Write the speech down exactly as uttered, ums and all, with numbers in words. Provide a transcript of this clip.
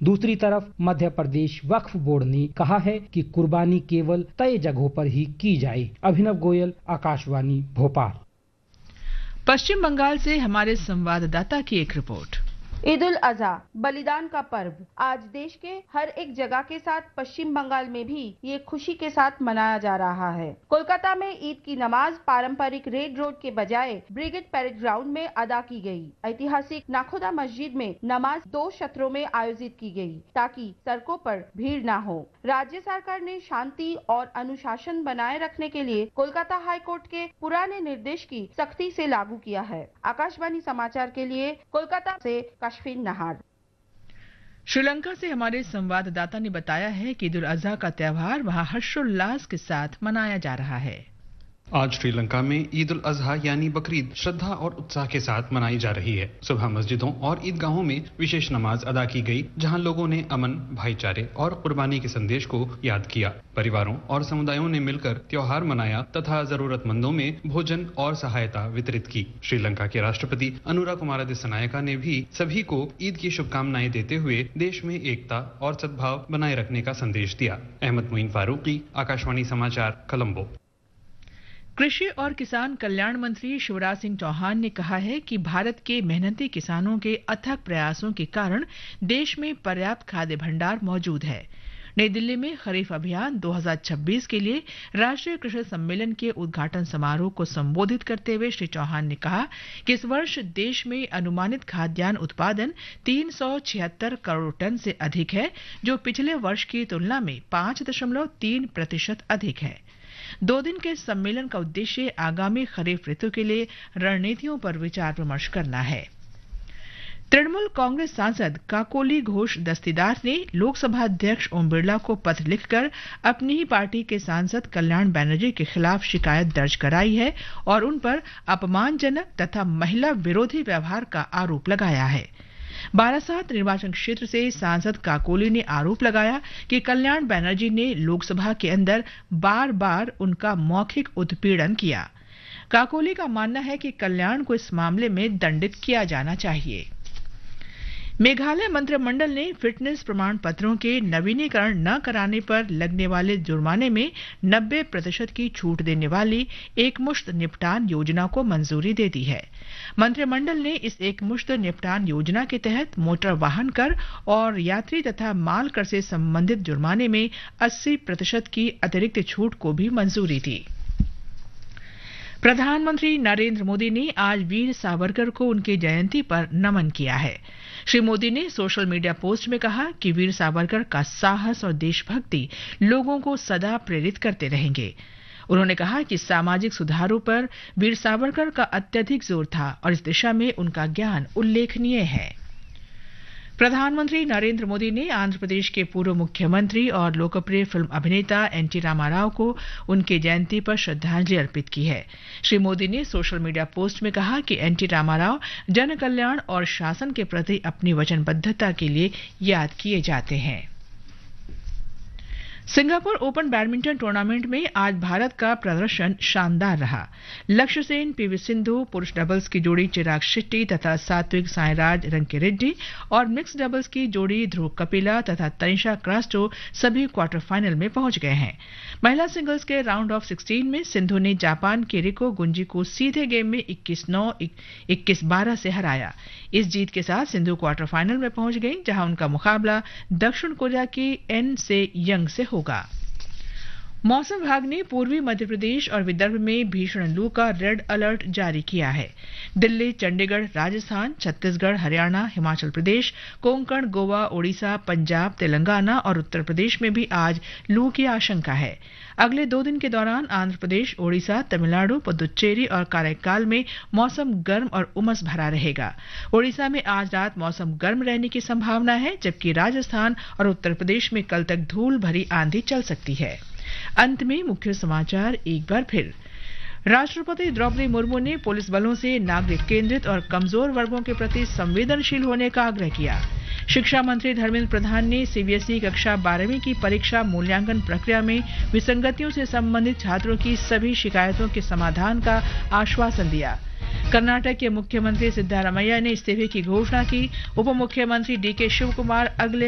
दूसरी तरफ मध्य प्रदेश वक्फ बोर्ड ने कहा है कि कुर्बानी केवल तय जगहों पर ही की जाए। अभिनव गोयल, आकाशवाणी भोपाल। पश्चिम बंगाल से हमारे संवाददाता की एक रिपोर्ट। ईद उल अजहा बलिदान का पर्व आज देश के हर एक जगह के साथ पश्चिम बंगाल में भी ये खुशी के साथ मनाया जा रहा है। कोलकाता में ईद की नमाज पारंपरिक रेड रोड के बजाय ब्रिगेड पैरेड ग्राउंड में अदा की गई। ऐतिहासिक नाखुदा मस्जिद में नमाज दो सत्रों में आयोजित की गई ताकि सड़कों पर भीड़ न हो। राज्य सरकार ने शांति और अनुशासन बनाए रखने के लिए कोलकाता हाई कोर्ट के पुराने निर्देश की सख्ती से लागू किया है। आकाशवाणी समाचार के लिए कोलकाता से नहार। श्रीलंका से हमारे संवाददाता ने बताया है कि ईद उल अजहा का त्यौहार वहां हर्षोल्लास के साथ मनाया जा रहा है। आज श्रीलंका में ईद उल अजहा यानी बकरीद श्रद्धा और उत्साह के साथ मनाई जा रही है। सुबह मस्जिदों और ईदगाहों में विशेष नमाज अदा की गई, जहां लोगों ने अमन, भाईचारे और कुर्बानी के संदेश को याद किया। परिवारों और समुदायों ने मिलकर त्योहार मनाया तथा जरूरतमंदों में भोजन और सहायता वितरित की। श्रीलंका के राष्ट्रपति अनुरा कुमारा दिसानायका ने भी सभी को ईद की शुभकामनाएं देते हुए देश में एकता और सद्भाव बनाए रखने का संदेश दिया। अहमद मोइन फारूकी, आकाशवाणी समाचार, कोलंबो। कृषि और किसान कल्याण मंत्री शिवराज सिंह चौहान ने कहा है कि भारत के मेहनती किसानों के अथक प्रयासों के कारण देश में पर्याप्त खाद्य भंडार मौजूद है। नई दिल्ली में खरीफ अभियान दो हज़ार छब्बीस के लिए राष्ट्रीय कृषि सम्मेलन के उद्घाटन समारोह को संबोधित करते हुए श्री चौहान ने कहा कि इस वर्ष देश में अनुमानित खाद्यान्न उत्पादन तीन सौ छिहत्तर करोड़ टन से अधिक है, जो पिछले वर्ष की तुलना में पांच दशमलव तीन प्रतिशत अधिक है। दो दिन के सम्मेलन का उद्देश्य आगामी खरीफ ऋतु के लिए रणनीतियों पर विचार विमर्श करना है। तृणमूल कांग्रेस सांसद काकोली घोष दस्तीदार ने लोकसभा अध्यक्ष ओम बिरला को पत्र लिखकर अपनी ही पार्टी के सांसद कल्याण बनर्जी के खिलाफ शिकायत दर्ज कराई है और उन पर अपमानजनक तथा महिला विरोधी व्यवहार का आरोप लगाया है। बारासात निर्वाचन क्षेत्र से सांसद काकोली ने आरोप लगाया कि कल्याण बनर्जी ने लोकसभा के अंदर बार बार उनका मौखिक उत्पीड़न किया। काकोली का मानना है कि कल्याण को इस मामले में दंडित किया जाना चाहिए। मेघालय मंत्रिमंडल ने फिटनेस प्रमाण पत्रों के नवीनीकरण न कराने पर लगने वाले जुर्माने में नब्बे प्रतिशत की छूट देने वाली एकमुश्त निपटान योजना को मंजूरी दे दी है। मंत्रिमंडल ने इस एकमुश्त निपटान योजना के तहत मोटर वाहन कर और यात्री तथा माल कर से संबंधित जुर्माने में अस्सी प्रतिशत की अतिरिक्त छूट को भी मंजूरी दी। प्रधानमंत्री नरेंद्र मोदी ने आज वीर सावरकर को उनकी जयंती पर नमन किया है। श्री मोदी ने सोशल मीडिया पोस्ट में कहा कि वीर सावरकर का साहस और देशभक्ति लोगों को सदा प्रेरित करते रहेंगे। उन्होंने कहा कि सामाजिक सुधारों पर वीर सावरकर का अत्यधिक जोर था और इस दिशा में उनका ज्ञान उल्लेखनीय है। प्रधानमंत्री नरेंद्र मोदी ने आंध्र प्रदेश के पूर्व मुख्यमंत्री और लोकप्रिय फिल्म अभिनेता एनटी रामाराव को उनकी जयंती पर श्रद्धांजलि अर्पित की है। श्री मोदी ने सोशल मीडिया पोस्ट में कहा कि एनटी रामाराव जन कल्याण और शासन के प्रति अपनी वचनबद्धता के लिए याद किए जाते हैं। सिंगापुर ओपन बैडमिंटन टूर्नामेंट में आज भारत का प्रदर्शन शानदार रहा। लक्ष्य सेन, पीवी सिंधु, पुरुष डबल्स की जोड़ी चिराग शेट्टी तथा सात्विक साईराज रंकीरेड्डी और मिक्स डबल्स की जोड़ी ध्रुव कपिला तथा तनिषा क्रास्टो सभी क्वार्टर फाइनल में पहुंच गए हैं। महिला सिंगल्स के राउंड ऑफ सिक्सटीन में सिंधु ने जापान के रिको गुंजी को सीधे गेम में इक्कीस नौ इक्कीस बारह से हराया। इस जीत के साथ सिंधु क्वार्टर फाइनल में पहुंच गई, जहां उनका मुकाबला दक्षिण कोरिया की एन से यंग से होगा। मौसम विभाग ने पूर्वी मध्य प्रदेश और विदर्भ में भीषण लू का रेड अलर्ट जारी किया है। दिल्ली, चंडीगढ़, राजस्थान, छत्तीसगढ़, हरियाणा, हिमाचल प्रदेश, कोंकण, गोवा, ओडिशा, पंजाब, तेलंगाना और उत्तर प्रदेश में भी आज लू की आशंका है। अगले दो दिन के दौरान आंध्र प्रदेश, ओडिशा, तमिलनाडु, पुदुच्चेरी और काराइकाल में मौसम गर्म और उमस भरा रहेगा। ओडिशा में आज रात मौसम गर्म रहने की संभावना है, जबकि राजस्थान और उत्तर प्रदेश में कल तक धूल भरी आंधी चल सकती है। अंत में मुख्य समाचार एक बार फिर। राष्ट्रपति द्रौपदी मुर्मू ने पुलिस बलों से नागरिक केंद्रित और कमजोर वर्गों के प्रति संवेदनशील होने का आग्रह किया। शिक्षा मंत्री धर्मेंद्र प्रधान ने सीबीएसई कक्षा बारहवीं की परीक्षा मूल्यांकन प्रक्रिया में विसंगतियों से संबंधित छात्रों की सभी शिकायतों के समाधान का आश्वासन दिया। कर्नाटक के मुख्यमंत्री सिद्धारमैया ने इस्तीफे की घोषणा की। उप मुख्यमंत्री डीके शिवकुमार अगले